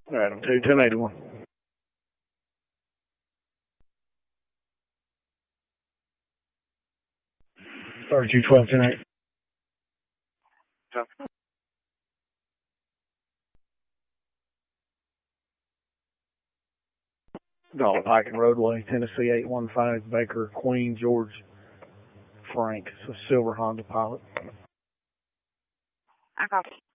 Adam 2, 1081. Sorry, 212, 10-8. Dalton Pike and Roadway, Tennessee 815, Baker, Queen, George, Frank. It's a silver Honda Pilot. I copy.